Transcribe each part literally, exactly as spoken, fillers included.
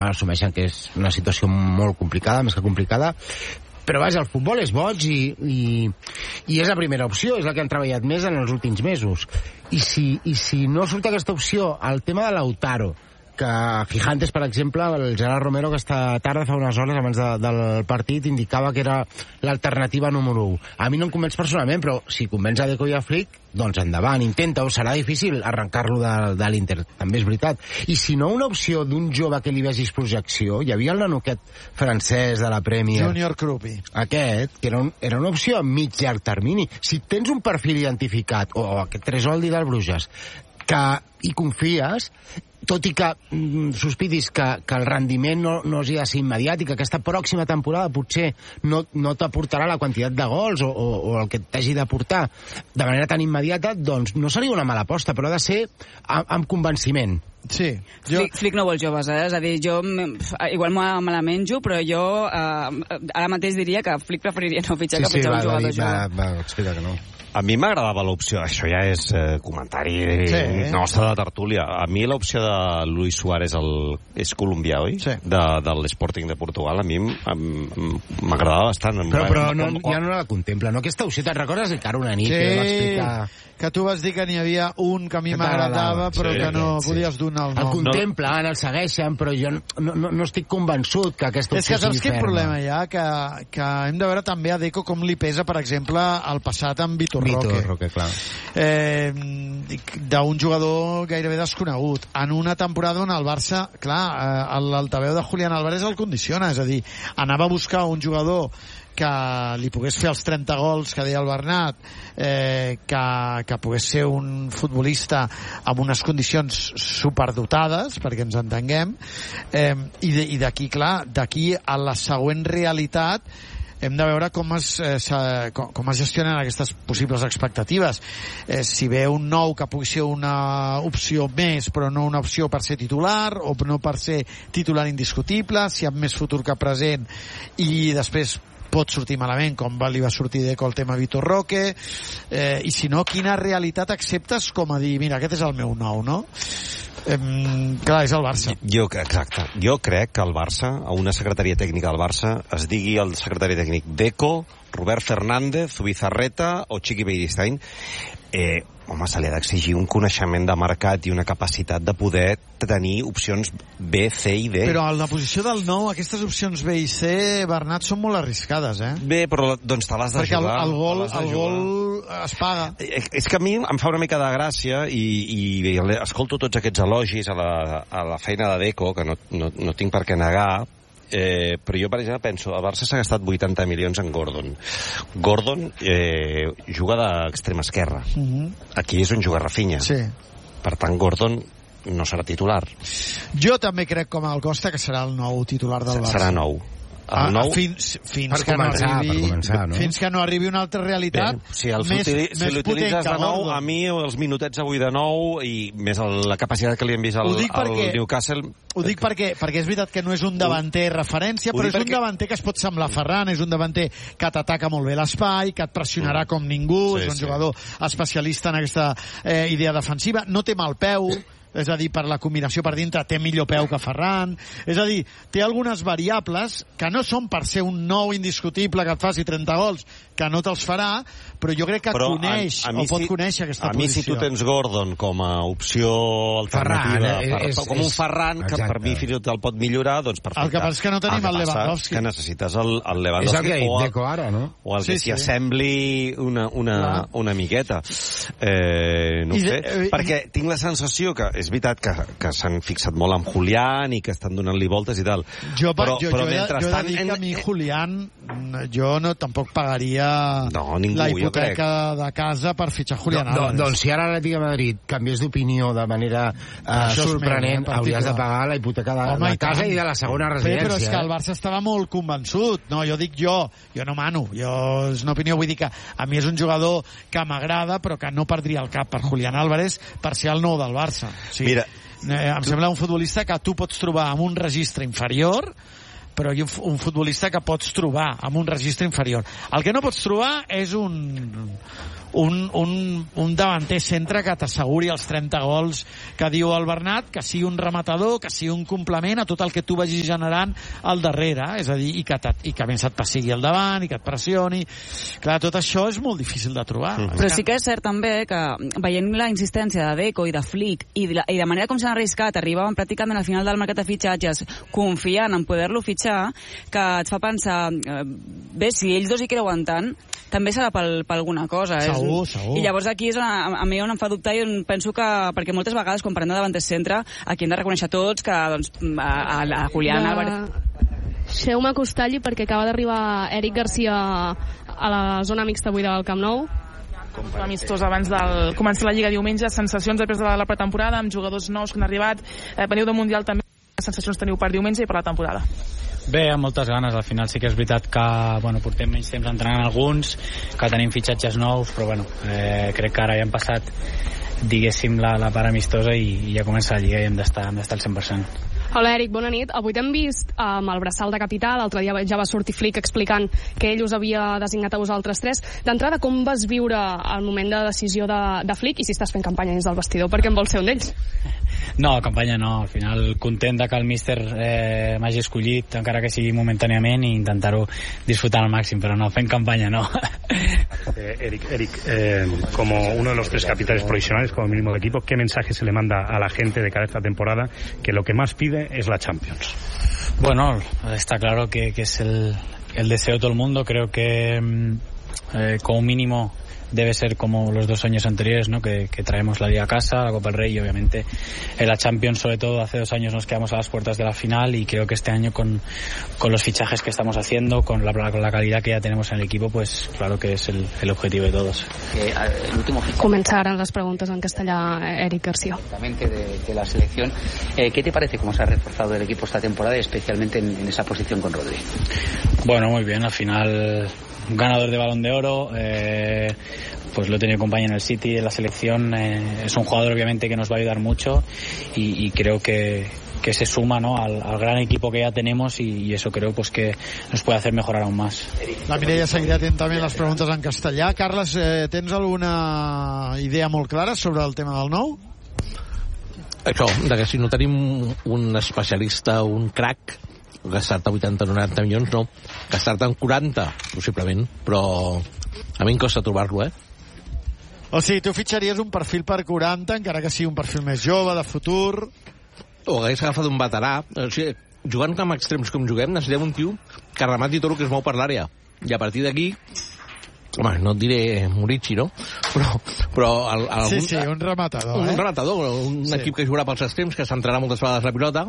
assumeixen que és una situació molt complicada, més que complicada, però vaja, el futbol és boig i, i, i és la primera opció, és la que han treballat més en els últims mesos. I si, i si no surt aquesta opció, el tema de Lautaro, que Gigantes, per exemple, el Gerard Romero aquesta tarda, fa unes hores abans de, del partit, indicava que era l'alternativa número u. A mi no em convenç personalment, però si convenç a Deco i a Flick, doncs endavant, intenta-ho. Serà difícil arrencar-lo de, de l'Inter, també és veritat. I si no, una opció d'un jove que li vegis projecció, hi havia el nano aquest francès de la Premier, Junior Krupi, aquest, que era, un, era una opció a mig llarg termini. Si tens un perfil identificat, o, o aquest Tresoldi del Bruges, que hi confies, tot i que mm, sospitis que, que el rendiment no, no hagi de ser immediat i que aquesta pròxima temporada potser no, no t'aportarà la quantitat de gols o, o, o el que t'hagi d'aportar de manera tan immediata, doncs no seria una mala aposta, però ha de ser amb, amb convenciment. Sí. Jo... Flick, Flick no vol joves, eh? És a dir, jo igual me, me la menjo, però jo eh, ara mateix diria que Flick preferiria no fitxar sí, que fitxar sí, un va, jugador va, jove. Va, va, explica que no. A mi m'agradava l'opció, això ja és eh, comentari sí. nostre de tertúlia. A mi l'opció de Luis Suárez, el, és colombià, oi? Sí. De, de l'Sporting de Portugal, a mi m'agradava bastant. Però, però no, ja no la contempla, no? Aquesta opció, te'n recordes encara una nit sí, que va explicar... que tu vas dir que n'hi havia un que a mi m'agradava, però sí, que no sí. podies donar el nom. El contemplen, el segueixen, però jo no, no, no estic convençut que aquesta opció és que saps sigui quin ferma. problema hi ha? Que, que hem de veure també a Deco com li pesa, per exemple, el passat amb Vitor Roque. Vitor Roque, clar. Eh, d'un jugador gairebé desconegut. En una temporada on el Barça, clar, eh, l'altaveu de Julián Álvarez el condiciona, és a dir, anava a buscar un jugador que li pogués fer els trenta gols que deia el Bernat, eh, que, que pogués ser un futbolista amb unes condicions superdotades, perquè ens entenguem, eh, i d'aquí, clar, d'aquí a la següent realitat hem de veure com es, eh, com, com es gestionen aquestes possibles expectatives. Eh, si ve un nou que pugui ser una opció més, però no una opció per ser titular, o no per ser titular indiscutible, si amb més futur que present, i després pot sortir malament, com va, li va sortir Deco el tema Vitor Roque, eh, i si no, quina realitat acceptes com a dir, mira, aquest és el meu nou, no? Eh, clar, és el Barça. Jo, exacte. Jo crec que el Barça, a una secretaria tècnica del Barça, es digui el secretari tècnic Deco, Robert Fernández, Zubizarreta o Chiqui Beristain, eh, home, se li ha d'exigir un coneixement de mercat i una capacitat de poder tenir opcions B, C i D. Però en la posició del nou, aquestes opcions B i C, Bernat, són molt arriscades, eh? Bé, però doncs te l'has de perquè jugar. Perquè el, el, gol, el gol es paga. És que a mi em fa una mica de gràcia i, i escolto tots aquests elogis a la, a la feina de Deco, que no, no, no tinc per què negar, Eh, però jo, per exemple, penso, el Barça s'ha gastat vuitanta milions en Gordon. Gordon eh, juga d'extrema esquerra. Uh-huh. Aquí és on juga Rafinha. Sí. Per tant, Gordon no serà titular. Jo també crec, com el Costa, que serà el nou titular del Barça. Serà nou. El nou... Fins, fins, per que començar, no arribi, per començar, no? fins que no arribi una altra realitat. Bé, si el més, utili, si més l'utilitzes de nou, Gordon. a mi els minutets avui de nou i més el, la capacitat que li hem vist al, al Newcastle. Ho dic perquè, perquè és veritat que no és un davanter referència, però és un perquè... davanter que es pot semblar a Ferran, és un davanter que t'ataca molt bé l'espai, que et pressionarà mm. com ningú, sí, és un sí. jugador especialista en aquesta eh, idea defensiva, no té mal peu, és a dir, per la combinació per dintre té millor peu que Ferran, és a dir, té algunes variables que no són per ser un nou indiscutible que et faci trenta gols, que no te'ls farà, però jo crec que però coneix, a, a o pot si, conèixer aquesta a posició. A mi si tu tens Gordon com a opció alternativa, Ferran, per, és, com un Ferran, que exacte. per mi fins i tot el pot millorar, doncs perfecte. El que passa és que no tenim el, el Lewandowski. Que necessites el, el Lewandowski. És el que ha dit Deco ara, no? O el sí, que s'hi sí. assembli una, una, una miqueta. Eh, no ho sé, de, eh, perquè tinc la sensació que és veritat que, que s'han fixat molt en Julián i que estan donant-li voltes i tal. Jo, però, jo, però jo, jo he de dir que a mi Julián, jo no tampoc pagaria no, ningú, la hipoteca de casa per fitxar Julián no, Álvarez. No, doncs si ara l'Atlètic de Madrid canviés d'opinió de manera uh, sorprenent, meu, eh, hauries de pagar la hipoteca de, Home, de casa i de la segona residència. Però és que el Barça estava molt convençut. No, jo dic jo, jo no mano, jo és una opinió, vull dir que a mi és un jugador que m'agrada, però que no perdria el cap per Julián Álvarez per ser el nou del Barça. O sigui, Mira, eh, em tu... sembla un futbolista que tu pots trobar en un registre inferior, però hi ha un futbolista que pots trobar en un registre inferior. El que no pots trobar és un un, un, un davanter centre que t'asseguri els trenta gols que diu el Bernat, que sigui un rematador, que sigui un complement a tot el que tu vagis generant al darrere, és a dir, i que, i que a més et passigui al davant, i que et pressioni. Clar, tot això és molt difícil de trobar. Mm-hmm. Però sí que és cert també que veient la insistència de Deco i de Flick i de, i de manera com s'han arriscat, arribaven pràcticament al final del mercat de fitxatges confiant en poder-lo fitxar, que et fa pensar, eh, bé, si ells dos hi creuen tant, també serà per alguna cosa. Segur, és, segur. I llavors aquí és a, a mi on em fa dubtar i on penso que, perquè moltes vegades quan parlem de davanters centre, aquí hem de reconèixer tots que doncs, a, a, a Julián de... Álvarez... Deixeu-me acostar-li perquè acaba d'arribar Eric Garcia a la zona mixta avui del Camp Nou. Com amistós abans del començar la Lliga diumenge, sensacions després de la pretemporada amb jugadors nous que han arribat, eh, veniu del Mundial també, quines sensacions teniu per diumenge i per la temporada? Bé, amb moltes ganes. Al final sí que és veritat que bueno, portem menys temps entrenant alguns, que tenim fitxatges nous, però bueno, eh, crec que ara ja hem passat, diguéssim, la, la part amistosa i, i ja comença la Lliga i hem d'estar hem d'estar al cent per cent. Hola, Eric, bona nit. Avui t'hem vist amb el braçal de capità, l'altre dia ja va sortir Flick explicant que ell us havia designat a vosaltres tres. D'entrada, com vas viure el moment de decisió de, de Flick i si estàs fent campanya dins del vestidor? Perquè en vols ser un d'ells? No, campanya no. Al final, content de que el míster eh, m'hagi escollit, encara que sigui momentàniament, i intentar-ho disfrutar al màxim, però no, fent campanya no. Eh, Eric, Eric eh, como uno de los tres capitanes provisionales, como mínimo del equipo, ¿qué mensaje se le manda a la gente de cara a esta temporada que lo que más pide es la Champions? Bueno, está claro que, que es el, el deseo de todo el mundo. Creo que eh, como mínimo debe ser como los dos años anteriores, ¿no? Que, que traemos la Liga a casa, la Copa del Rey y obviamente en la Champions, sobre todo hace dos años nos quedamos a las puertas de la final y creo que este año con, con los fichajes que estamos haciendo, con la, con la calidad que ya tenemos en el equipo, pues claro que es el, el objetivo de todos. Eh, el último Comenzaran las preguntas en castellà, Eric García. De, de la selección. Eh, ¿Qué te parece cómo se ha reforzado el equipo esta temporada, especialmente en, en esa posición con Rodri? Bueno, muy bien, al final un ganador de Balón de Oro, eh, pues lo he tenido compañía en el City, en la selección, eh, es un jugador obviamente que nos va a ayudar mucho y, y creo que, que se suma, ¿no? al, al gran equipo que ya tenemos y, y eso creo pues que nos puede hacer mejorar aún más. La Mireia seguirà atentament les preguntes en castellà. Carles, eh, tens alguna idea molt clara sobre el tema del nou? Això, de que si no tenim un especialista, un crack, gastar-te vuitanta o noranta milions, no. Gastar-te en quaranta, possiblement, però a mi em costa trobar-lo, eh? O sigui, tu fitxaries un perfil per quaranta, encara que sigui un perfil més jove, de futur... O hagués agafat un veterà. O sigui, jugant amb extrems com juguem, necessitem un tio que remati tot el que es mou per l'àrea. I a partir d'aquí... Home, no et diré Murici, no? Però... però el, el, sí, sí, un rematador, un, eh? Un rematador, un sí. Equip que jugarà pels extrems, que centrarà moltes vegades la pilota.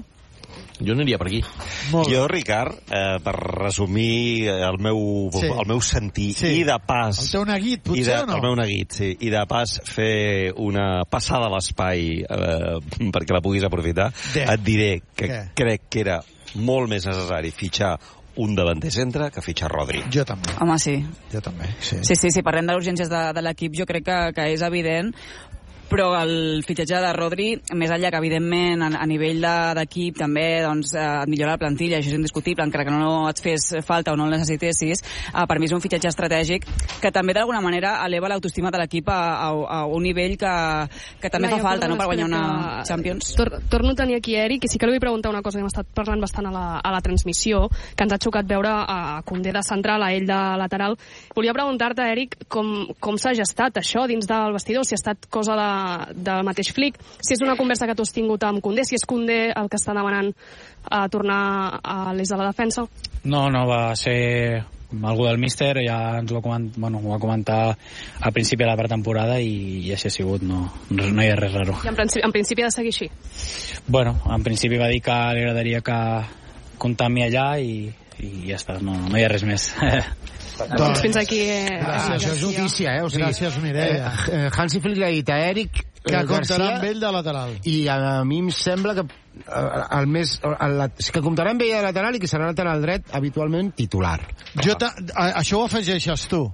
Jo aniria per aquí. Jo, Ricard, eh, per resumir el meu, sí. el meu sentir, sí. I de pas... El teu neguit, potser, de, o no? El meu neguit, sí. I de pas fer una passada a l'espai eh, perquè la puguis aprofitar, de. Et diré que Què? crec que era molt més necessari fitxar un davanter centre que fitxar Rodri. Jo també. Home, sí. Jo també, sí. Sí, sí, si parlem de urgències de, de l'equip, jo crec que, que és evident, però el fitxatge de Rodri, més enllà que evidentment a, a nivell d'equip de, també doncs, eh, et millora la plantilla, això és indiscutible, encara que no et fes falta o no el necessitessis, eh, per mi és un fitxatge estratègic que també d'alguna manera eleva l'autoestima de l'equip a, a, a un nivell que, que també no, fa falta, no?, per guanyar una que... Champions. Tor torno a tenir aquí Eric, i sí que li vull preguntar una cosa que hem estat parlant bastant a la, a la transmissió, que ens ha xocat veure a Koundé de central, a ell de lateral. Volia preguntar-te, Eric, com, com s'ha gestat això dins del vestidor, si ha estat cosa de del mateix Flick, si és una conversa que tu has tingut amb Koundé, si és Koundé el que està demanant a tornar a l'eix de la defensa? No, no, va ser algú del míster, ja ens ho va comentar, bueno, ho va comentar al principi de la pretemporada i, i així ha sigut, no, no hi ha res raro. I en principi, en principi ha de seguir així? Bueno, en principi va dir que li agradaria que comptar amb mi allà i, i ja està, no, no hi ha res més. Doncs fins aquí... Eh, gràcies, això és notícia, eh? O sigui, gràcies, Mireia. Eh, Hansi Flick li ha dit a Eric que eh, comptarà amb ell de lateral. I a, a mi em sembla que eh, el més, el, que comptarà amb ell de lateral i que serà lateral dret habitualment titular. Jo ta, a, això ho afegeixes tu?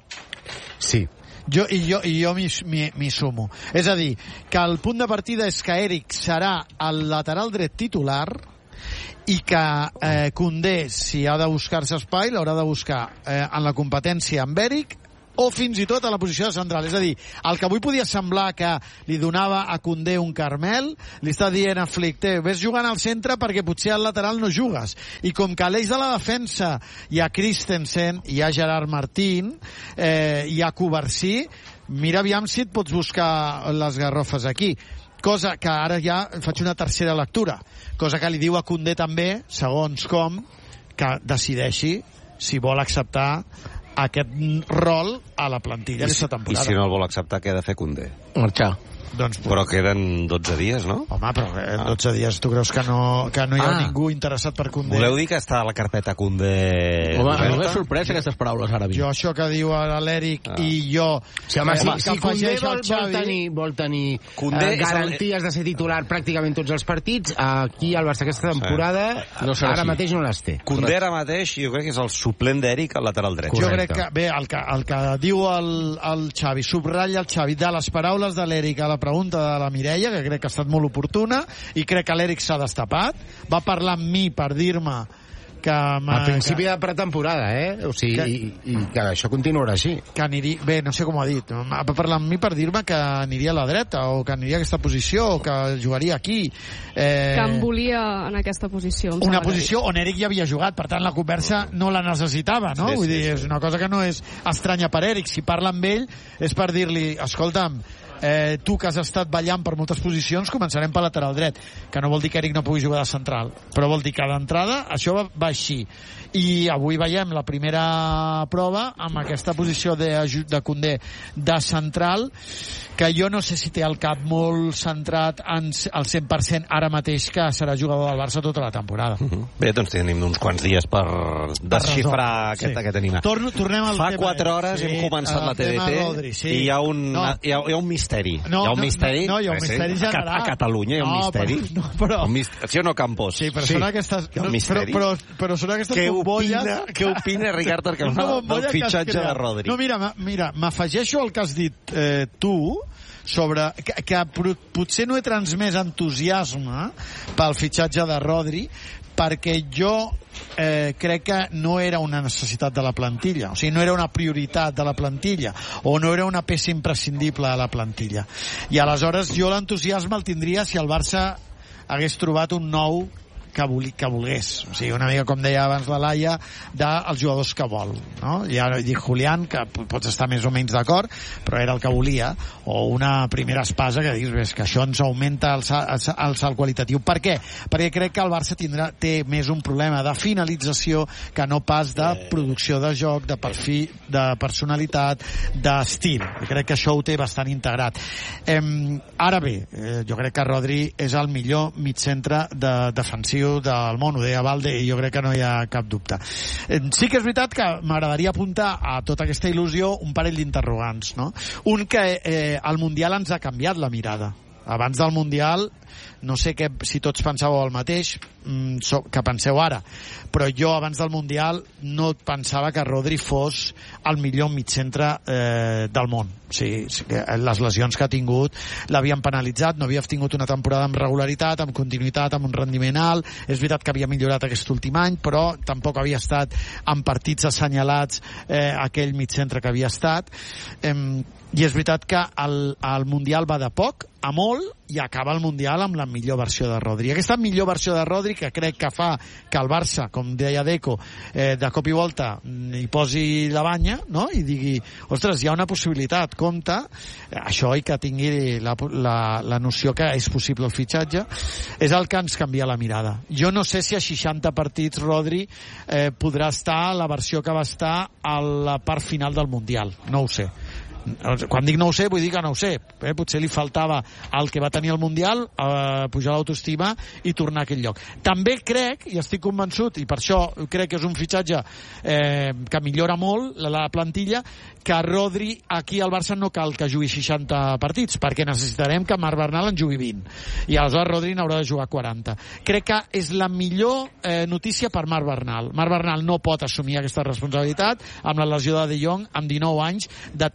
Sí. Jo, i jo, i jo m'hi sumo. És a dir, que el punt de partida és que Eric serà el lateral dret titular i que eh, Koundé, si ha de buscar-se espai, l'haurà de buscar eh, en la competència amb Eric o fins i tot a la posició de central. És a dir, el que avui podia semblar que li donava a Koundé un Carmel, li està dient a Flick, té, ves jugant al centre perquè potser al lateral no jugues. I com que a l'eix de la defensa hi ha Christensen, hi ha Gerard Martín, eh, hi ha Covarsí, mira aviam si et pots buscar les garrofes aquí. Cosa que ara ja faig una tercera lectura. Cosa que li diu a Koundé també, segons com, que decideixi si vol acceptar aquest rol a la plantilla aquesta temporada. I si no el vol acceptar, què ha de fer Koundé? Marxar. Doncs, però queden dotze dies, no? Home, però en dotze dies tu creus que no, que no hi ha ah. ningú interessat per Koundé? Voleu dir que està a la carpeta Koundé? Home, a mi m'ha sorprès aquestes paraules ara. Jo això que diu l'Eric ah. i jo... Sí, home, si, si Koundé vol, vol tenir, vol tenir Koundé uh, garanties el... de ser titular pràcticament tots els partits, aquí al Barça aquesta temporada sí. no ara així. Mateix no les té. Koundé ara mateix jo crec que és el suplent d'Eric al lateral dret. Jo crec que, bé, el que, el que diu el, el Xavi, subratlla el Xavi de les paraules de l'Eric a la pregunta de la Mireia, que crec que ha estat molt oportuna, i crec que l'Eric s'ha destapat. Va parlar amb mi per dir-me que... A principi que, de pretemporada, eh? O sigui, que, i, i que això continuarà així. Que aniria... Bé, no sé com ho ha dit. Va parlar amb mi per dir-me que aniria a la dreta, o que aniria a aquesta posició, o que jugaria aquí. Eh... Que em volia en aquesta posició. Una posició on Eric ja havia jugat, per tant la conversa no la necessitava, no? Sí, Vull sí, dir, sí. És una cosa que no és estranya per Eric. Si parla amb ell és per dir-li, escolta'm, Eh, tu que has estat ballant per moltes posicions, començarem pel lateral dret, que no vol dir que Eric no pugui jugar de central, però vol dir que d'entrada això va, va així. I avui veiem la primera prova amb aquesta posició de, de Koundé de central, que jo no sé si té el cap molt centrat en, al cent per cent ara mateix, que serà jugador del Barça tota la temporada. Uh -huh. Bé, doncs tenim uns quants dies per desxifrar aquest, sí. aquest animal. Torno, tornem al Fa tema, quatre hores sí, hem començat la T D T Rodri, sí. i hi ha un, no. hi ha, hi ha un misteri. No, hi ha un misteri, no, no, hi ha un misteri sí. general. A, a Catalunya hi ha un no, misteri. Però, no, però... Un misteri. Sí o no, Campos? Sí, però sí. Són aquestes... Hi ha un misteri. Però, però, però són aquestes què bombolles... Opina, què opina Ricard Arcamada del fitxatge de Rodri? No, mira, mira, m'afegeixo al que has dit eh, tu, sobre que, que potser no he transmès entusiasme pel fitxatge de Rodri, perquè jo eh, crec que no era una necessitat de la plantilla, o sigui, no era una prioritat de la plantilla, o no era una peça imprescindible de la plantilla. I aleshores jo l'entusiasme el tindria si el Barça hagués trobat un nou que, vol, que volgués, o sigui, una mica com deia abans la Laia, dels jugadors que vol, no? I ara dic Julián, que pots estar més o menys d'acord, però era el que volia, o una primera espasa que diguis, ves, que això ens augmenta el, el, el salt qualitatiu. Per què? Perquè crec que el Barça tindrà, té més un problema de finalització que no pas de producció de joc, de perfil, de personalitat, d'estil. Crec que això ho té bastant integrat. Eh, ara bé, eh, jo crec que Rodri és el millor migcentre de defensiu del món, ho deia Valde, i jo crec que no hi ha cap dubte. Sí que és veritat que m'agradaria apuntar a tota aquesta il·lusió un parell d'interrogants, no? Un, que eh, el Mundial ens ha canviat la mirada. Abans del Mundial, no sé que, si tots pensàveu el mateix mm, so, que penseu ara, però jo abans del Mundial no pensava que Rodri fos el millor migcentre eh, del món. O sigui, les lesions que ha tingut l'havien penalitzat, no havia tingut una temporada amb regularitat, amb continuïtat, amb un rendiment alt. És veritat que havia millorat aquest últim any, però tampoc havia estat en partits assenyalats eh, aquell migcentre que havia estat. Eh, i és veritat que el, el Mundial va de poc a molt i acaba el Mundial amb la millor versió de Rodri. Aquesta millor versió de Rodri que crec que fa que el Barça, com deia Deco, eh, de cop i volta hi posi la banya, no? I digui, ostres, hi ha una possibilitat, compte, això, i que tingui la, la, la noció que és possible el fitxatge, és el que ens canvia la mirada. Jo no sé si a seixanta partits Rodri eh, podrà estar a la versió que va estar a la part final del Mundial. No ho sé. Quan dic no ho sé, vull dir que no ho sé, eh? Potser li faltava el que va tenir el Mundial, eh, pujar l'autoestima i tornar a aquell lloc. També crec, i estic convençut, i per això crec que és un fitxatge eh, que millora molt la, la plantilla, que Rodri aquí al Barça no cal que jugui seixanta partits, perquè necessitarem que Marc Bernal en jugui vint, i aleshores Rodri n'haurà de jugar quaranta. Crec que és la millor eh, notícia per Marc Bernal. Marc Bernal no pot assumir aquesta responsabilitat amb la lesió de De Jong amb dinou anys, de tenir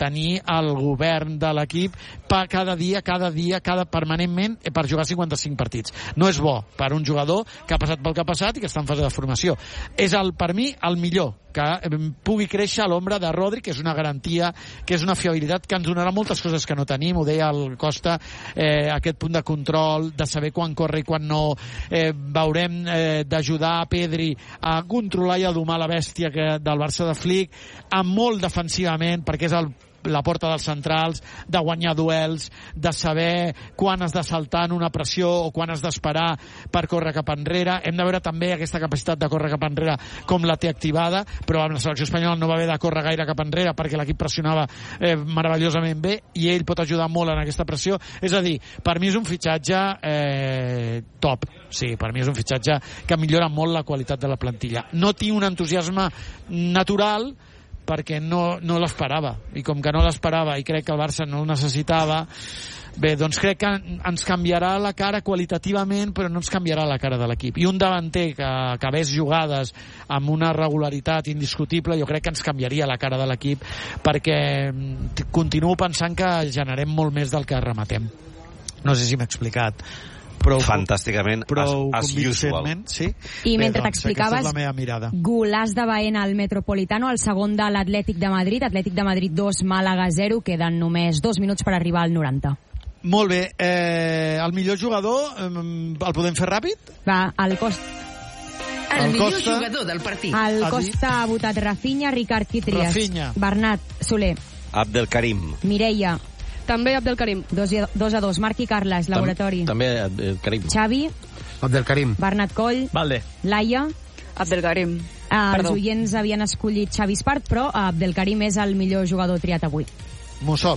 el govern de l'equip pa, cada dia, cada dia, cada permanentment per jugar cinquanta-cinc partits. No és bo per un jugador que ha passat pel que ha passat i que està en fase de formació. És, el, per mi, el millor que pugui créixer a l'ombra de Rodri, que és una garantia, que és una fiabilitat que ens donarà moltes coses que no tenim, ho deia el Costa, eh, aquest punt de control, de saber quan corre i quan no, eh, veurem eh, d'ajudar a Pedri a controlar i a domar la bèstia que, del Barça de Flick, amb molt defensivament, perquè és el la porta dels centrals, de guanyar duels, de saber quan has de saltar en una pressió o quan has d'esperar per córrer cap enrere. Hem de veure també aquesta capacitat de córrer cap enrere com la té activada, però amb la selecció espanyola no va haver de córrer gaire cap enrere perquè l'equip pressionava eh, meravellosament bé i ell pot ajudar molt en aquesta pressió. És a dir, per mi és un fitxatge eh, top. Sí, per mi és un fitxatge que millora molt la qualitat de la plantilla. No tinc un entusiasme natural perquè no, no l'esperava, i com que no l'esperava i crec que el Barça no el necessitava, bé, doncs crec que ens canviarà la cara qualitativament, però no ens canviarà la cara de l'equip. I un davanter que acabés jugades amb una regularitat indiscutible, jo crec que ens canviaria la cara de l'equip, perquè continuo pensant que generem molt més del que rematem. No sé si m'he explicat prou, fantàsticament, prou as, as usual. Sí? I bé, mentre doncs, t'explicaves, golaç de Baena al Metropolitano, el segon de l'Atlètic de Madrid, Atlètic de Madrid dos, Màlaga zero, queden només dos minuts per arribar al noranta. Molt bé, eh, el millor jugador el podem fer ràpid? Va, el Costa. El, el millor Costa, jugador del partit. El Costa ha votat Rafinha, Ricard Quitries, Rafinha. Bernat, Soler, Abdelkarim, Mireia, també Abdelkarim. Dos, dos a dos. Marc i Carles, Laboratori. També Abdelkarim. Xavi. Abdelkarim. Bernat Coll. Valde. Laia. Abdelkarim. Eh, els oients havien escollit Xavi Espart, però Abdelkarim és el millor jugador triat avui. Mussol.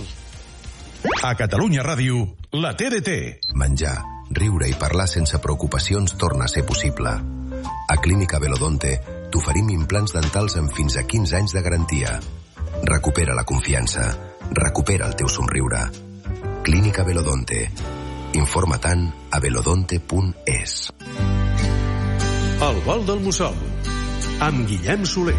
A Catalunya Ràdio, la T D T. Menjar, riure i parlar sense preocupacions torna a ser possible. A Clínica Velodonte t'oferim implants dentals amb fins a quinze anys de garantia. Recupera la confiança. Recupera el teu somriure. Clínica Velodonte. Informa-te'n a velodonte punt es. El vol del Mussol, amb Guillem Soler.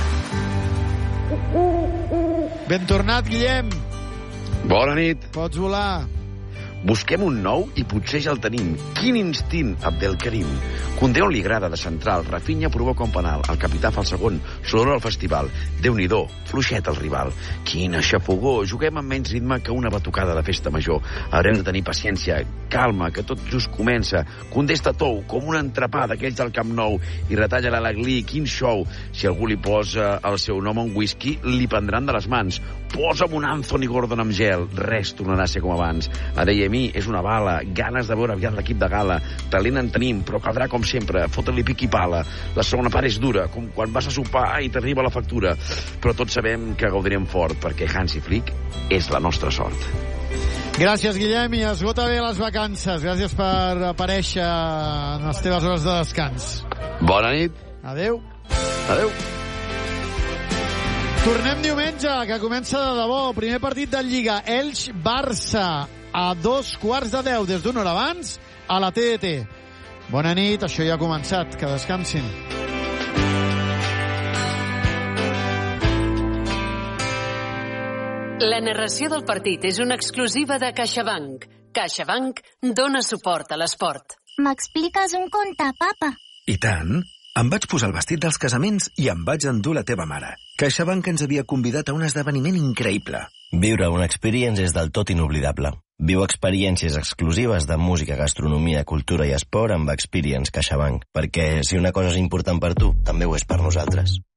Ben tornat, Guillem. Bona nit. Pots volar. Busquem un nou i potser ja el tenim. Quin instint, Abdelkarim. Condé on li agrada de central. Rafinha provoca un penal. El capità fa el segon. Sonora al festival. Déu-n'hi-do. Fluixet el rival. Quina xafogó. Juguem amb menys ritme que una batucada de festa major. Haurem de tenir paciència. Calma, que tot just comença. Condé està tou, com un entrepà d'aquells del Camp Nou. I retalla l'Alaglí. Quin show. Si algú li posa el seu nom a un whisky, li prendran de les mans. Posa'm un Anthony Gordon amb gel. Res tornarà a ser com abans. Ara i a mi és una bala. Ganes de veure aviat l'equip de gala. Talent en tenim, però caldrà com sempre fotre-li pic i pala. La segona part és dura, com quan vas a sopar i t'arriba la factura. Però tots sabem que gaudirem fort, perquè Hansi Flick és la nostra sort. Gràcies, Guillem, i esgota bé les vacances. Gràcies per aparèixer en les teves hores de descans. Bona nit. Adeu. Adeu. Tornem diumenge, que comença de debò. Primer partit de Lliga, Elx-Barça, a dos quarts de deu, des d'una hora abans, a la T D T. Bona nit, això ja ha començat. Que descansin. La narració del partit és una exclusiva de CaixaBank. CaixaBank dona suport a l'esport. M'expliques un conte, papa? I tant. Em vaig posar el vestit dels casaments i em vaig endur la teva mare. CaixaBank ens havia convidat a un esdeveniment increïble. Viure una experience és del tot inoblidable. Viu experiències exclusives de música, gastronomia, cultura i esport amb Experience CaixaBank, perquè si una cosa és important per tu, també ho és per nosaltres.